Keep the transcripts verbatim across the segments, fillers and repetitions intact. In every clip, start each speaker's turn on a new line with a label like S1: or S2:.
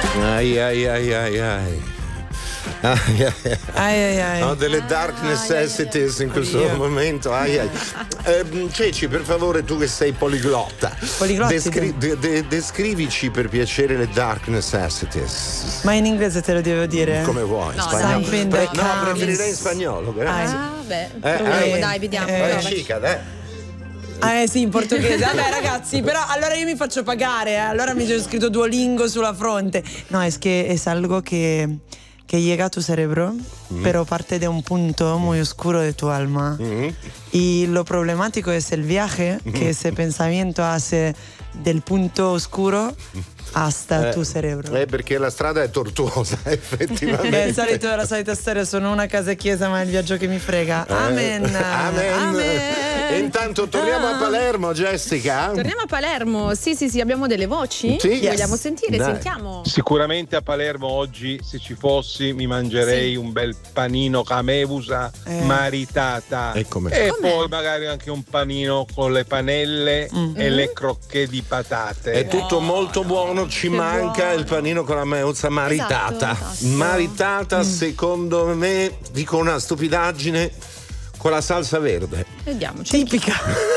S1: Ai ai ai ai ai. Ai, ai, ai.
S2: Ai, ai, ai.
S1: Ho delle dark necessities in questo
S2: Io.
S1: momento. Ai, ai. Eh, Ceci, per favore, tu che sei poliglotta, descri- de- de- descrivici per piacere le dark necessities.
S2: Ma in inglese te lo devo dire?
S1: Come vuoi,
S3: No,
S1: spagnolo.
S2: dai.
S1: Pre- no,
S2: Something
S1: preferirei in spagnolo, grazie.
S3: Ah, beh,
S1: Eh,
S3: proviamo,
S1: eh,
S3: dai, vediamo.
S2: eh,
S3: prova.
S1: Chica, dai.
S2: Ah, eh sì, in portoghese. Vabbè, ragazzi, però allora io mi faccio pagare, eh. Allora mi sono scritto Duolingo sulla fronte. No, es que es algo que, que llega a tu cerebro, mm. pero parte de un punto muy oscuro de tu alma. Mm. Y lo problemático es el viaje mm. que ese pensamiento hace del punto oscuro hasta
S1: eh,
S2: tu cerebro.
S1: Eh, perché la strada è tortuosa, effettivamente.
S2: È il solito, la solita storia, sono una casa e chiesa, ma è il viaggio che mi frega.
S1: Eh,
S2: Amen.
S1: Amen.
S2: Amen.
S1: E intanto torniamo
S3: Ah.
S1: a Palermo, Jessica.
S3: Torniamo a Palermo. Sì, sì, sì, abbiamo delle voci.
S1: Sì? Yes.
S3: Vogliamo sentire?
S1: Dai.
S3: Sentiamo.
S4: Sicuramente a Palermo oggi, se ci fossi, mi mangerei
S3: Sì.
S4: un bel panino camebusa
S2: Eh.
S4: maritata.
S1: E com'è?
S4: E
S3: Com'è?
S4: poi magari anche un panino con le panelle
S2: Mm.
S4: e le crocchè di patate.
S1: È tutto molto buono, ci manca
S3: buono.
S1: il panino con la meuzza maritata.
S3: Esatto, esatto.
S1: Maritata, secondo me, dico una stupidaggine, con la salsa verde.
S3: Vediamo.
S2: Tipica.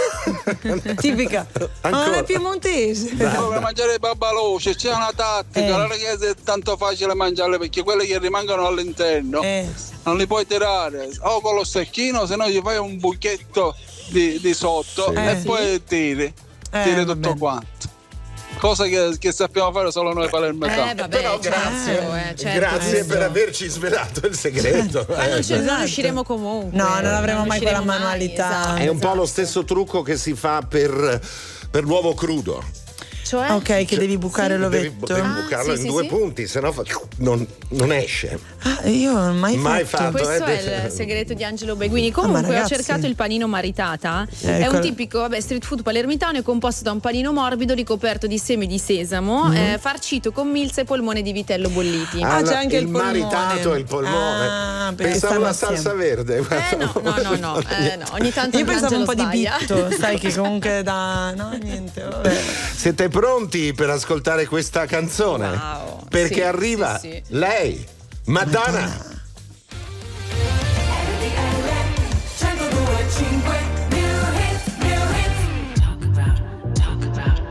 S2: Tipica. Ma non
S1: Ancora.
S2: è piemontese.
S5: Per mangiare i babbalosci c'è una tattica,
S2: Eh.
S5: non è che è tanto facile mangiarle perché quelli che rimangono all'interno
S2: Eh.
S5: non li puoi tirare o con lo stecchino, se no gli fai un buchetto di, di sotto
S1: Sì.
S5: e
S2: Eh.
S5: poi tiri,
S2: Eh,
S5: tiri
S2: va
S5: tutto
S2: bene.
S5: quanto. Cosa che, che sappiamo fare solo noi palermitani.
S3: Eh, vabbè,
S1: Però
S3: certo,
S1: grazie,
S3: eh, certo.
S1: grazie
S2: Eh,
S1: per
S2: sì.
S1: averci svelato il segreto.
S3: Ma non,
S1: Eh,
S3: ce- non
S2: Esatto.
S3: riusciremo comunque.
S2: No, non avremo mai quella
S3: riusciremo mai,
S2: manualità.
S3: esatto,
S1: È un po' lo
S3: esatto.
S1: stesso trucco che si fa per, per l'uovo crudo.
S3: Cioè?
S2: Ok, che devi bucare
S3: Sì.
S2: l'ovetto.
S1: Devi, devi
S3: Ah,
S1: bucarlo
S3: sì,
S1: in
S3: sì,
S1: due
S3: sì.
S1: punti, sennò fa- non, non esce.
S2: Ah, io non ho mai,
S1: Mai
S2: fatto.
S1: fatto.
S3: Questo
S1: eh,
S3: è il segreto di Angelo Beguini.
S2: ma
S3: Comunque ho
S2: ragazzi.
S3: cercato il panino maritata.
S2: Eh,
S3: è un
S2: qual-
S3: tipico vabbè, street food palermitano, è composto da un panino morbido ricoperto di semi di sesamo,
S2: Mm.
S3: eh, farcito con milza e polmone di vitello bolliti.
S2: Ah,
S1: Allora,
S2: c'è anche il polmone.
S1: maritato e il polmone.
S2: Ah, perché
S1: Pensavo
S2: stanno
S1: alla salsa
S2: assieme.
S1: verde.
S3: Eh no, no, no, no, eh, no. Ogni tanto
S2: Io pensavo un po' di
S3: sbaglia.
S2: bitto, sai che comunque da. No, niente, vabbè.
S1: Siete pronti per ascoltare questa canzone?
S3: Wow.
S1: Perché
S3: Sì,
S1: arriva
S3: sì, sì.
S1: lei, Madonna.